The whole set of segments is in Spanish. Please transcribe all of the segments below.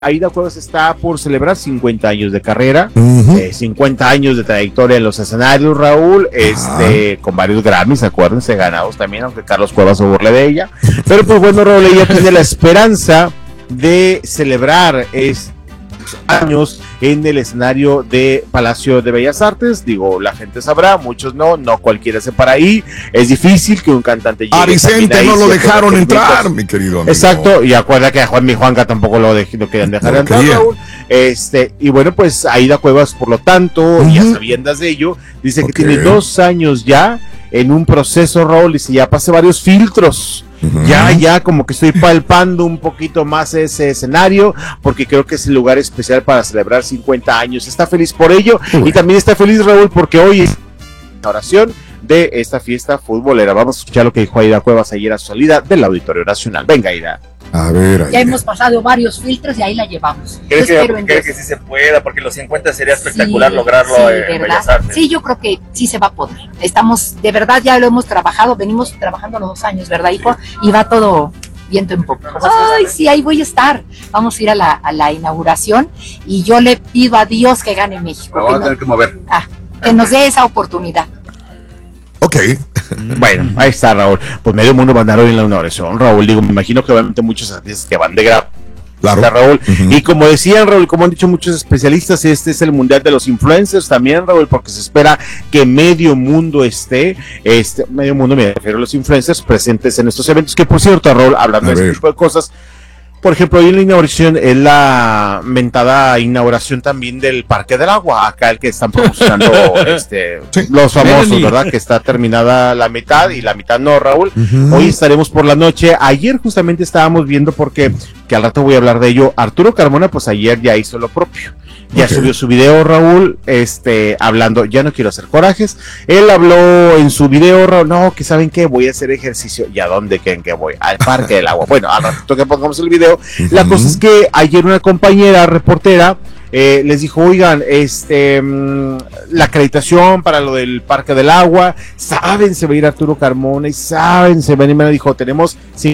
Aida Cuevas está por celebrar 50 años de carrera, 50 años de trayectoria en los escenarios, Raúl, con varios Grammys, acuérdense, ganados también, aunque Carlos Cuevas se burle de ella. Pero pues bueno, Raúl, ella tiene la esperanza de celebrar años en el escenario de Palacio de Bellas Artes. Digo, la gente sabrá, muchos no cualquiera se para ahí, es difícil que un cantante llegue. A Vicente ahí, no lo dejaron entrar, mi querido amigo. Exacto, y acuerda que a Juan mi Juanca tampoco lo querían dejar entrar, Raúl. Y bueno, pues Aida Cuevas, por lo tanto, y a sabiendas de ello, dice que tiene 2 años ya en un proceso, Raúl, y si ya pasé varios filtros. Ya como que estoy palpando un poquito más ese escenario, porque creo que es el lugar especial para celebrar 50 años. Está feliz por ello, y también está feliz, Raúl, porque hoy es la oración de esta fiesta futbolera. Vamos a escuchar lo que dijo Aida Cuevas ayer a su salida del Auditorio Nacional. Venga, Aida. A ver, ya hemos pasado varios filtros y ahí la llevamos. ¿Crees que sí se pueda? Porque los 50 sería espectacular lograrlo en Bellas Artes. Sí, yo creo que sí se va a poder. Estamos, de verdad, ya lo hemos trabajado, venimos trabajando los 2 años, ¿verdad, hijo? Y va todo viento en poco. Ay, sí, ahí voy a estar. Vamos a ir a la inauguración y yo le pido a Dios que gane México. Vamos a tener que mover. Que nos dé esa oportunidad. Ok. Bueno, ahí está, Raúl. Pues medio mundo va a andar hoy en la inauguración, Raúl. Digo, me imagino que obviamente muchos artistas que van de grado. Claro. Raúl. Y como decían, Raúl, como han dicho muchos especialistas, este es el mundial de los influencers también, Raúl, porque se espera que medio mundo medio mundo, me refiero a los influencers presentes en estos eventos, que por cierto, Raúl, hablando de este tipo de cosas, por ejemplo, hoy en la inauguración es la mentada inauguración también del Parque del Agua, acá el que están promocionando los famosos, ¿verdad? Que está terminada la mitad y la mitad no, Raúl. Hoy estaremos por la noche. Ayer justamente estábamos viendo, porque que al rato voy a hablar de ello, Arturo Carmona, pues ayer ya hizo lo propio. Ya subió su video, Raúl, hablando, ya no quiero hacer corajes. Él habló en su video, Raúl, no, que saben qué, voy a hacer ejercicio. ¿Y a dónde creen que voy? Al Parque del Agua. Bueno, al rato que pongamos el video. La cosa es que ayer una compañera reportera les dijo, oigan, la acreditación para lo del Parque del Agua, saben, se va a ir Arturo Carmona y saben, se va a ir, me dijo, tenemos, sí,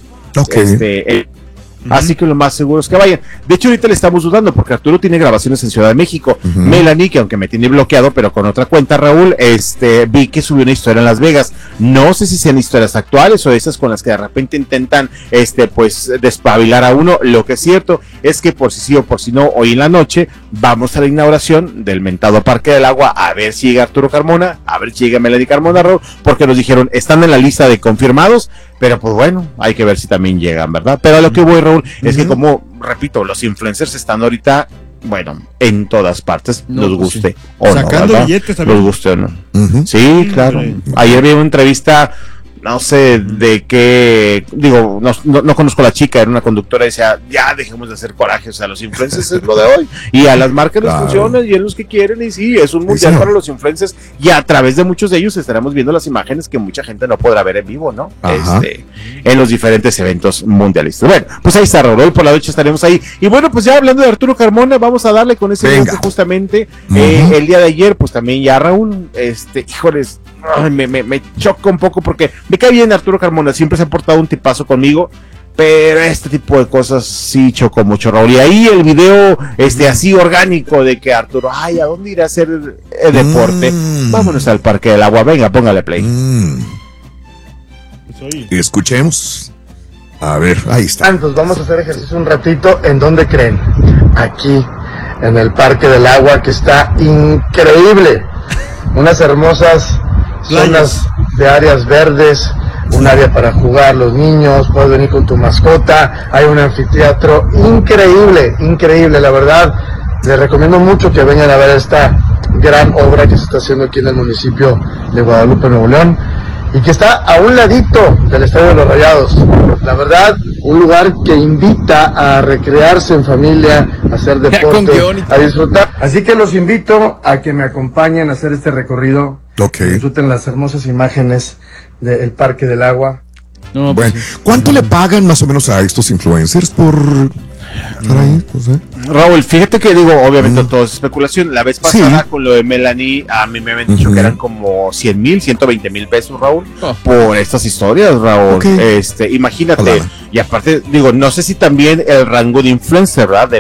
así que lo más seguro es que vayan. De hecho, ahorita le estamos dudando porque Arturo tiene grabaciones en Ciudad de México. Melanie, que aunque me tiene bloqueado, pero con otra cuenta, Raúl, vi que subió una historia en Las Vegas. No sé si sean historias actuales o esas con las que de repente intentan, pues, despabilar a uno. Lo que es cierto es que por si sí o por si no, hoy en la noche vamos a la inauguración del mentado Parque del Agua, a ver si llega Arturo Carmona, a ver si llega Melanie Carmona, Raúl, porque nos dijeron, están en la lista de confirmados, pero pues bueno, hay que ver si también llegan, ¿verdad? Pero a lo que voy, Raúl, es que como, repito, los influencers están ahorita, bueno, en todas partes, nos guste o no, sacando billetes también. Nos guste o no. Sí, claro. Ayer vi una entrevista, no sé de qué, digo, no conozco a la chica, era una conductora y decía, ya dejemos de hacer coraje, o sea, los influencers es lo de hoy, y a las marcas les funciona y es los que quieren, y sí, es un mundial para los influencers, y a través de muchos de ellos estaremos viendo las imágenes que mucha gente no podrá ver en vivo, ¿no? En los diferentes eventos mundialistas. Bueno, pues ahí está, Raúl, hoy por la noche estaremos ahí, y bueno, pues ya hablando de Arturo Carmona, vamos a darle con ese evento justamente, el día de ayer, pues también ya, Raúl, híjoles, me choca un poco porque me cae bien Arturo Carmona, siempre se ha portado un tipazo conmigo, pero este tipo de cosas sí chocó mucho, Raúl. Y ahí el video así orgánico de que Arturo, ay, ¿a dónde ir a hacer el deporte? Vámonos al Parque del Agua, venga, póngale play. Y escuchemos. A ver, ahí está. Entonces vamos a hacer ejercicio un ratito. ¿En dónde creen? Aquí, en el Parque del Agua, que está increíble. Unas hermosas zonas de áreas verdes, un área para jugar los niños, puedes venir con tu mascota, hay un anfiteatro increíble, la verdad, les recomiendo mucho que vengan a ver esta gran obra que se está haciendo aquí en el municipio de Guadalupe, Nuevo León, y que está a un ladito del Estadio de los Rayados. La verdad, un lugar que invita a recrearse en familia, a hacer deporte, a disfrutar. Así que los invito a que me acompañen a hacer este recorrido. Disfruten las hermosas imágenes del Parque del Agua. No, bueno, ¿cuánto le pagan más o menos a estos influencers por Pues, Raúl, fíjate que digo, obviamente todo es especulación. La vez pasada con lo de Melanie, a mí me habían dicho que eran como 100,000, 120,000 pesos, Raúl, por estas historias, Raúl. Imagínate, y aparte, digo, no sé si también el rango de influencer, ¿verdad?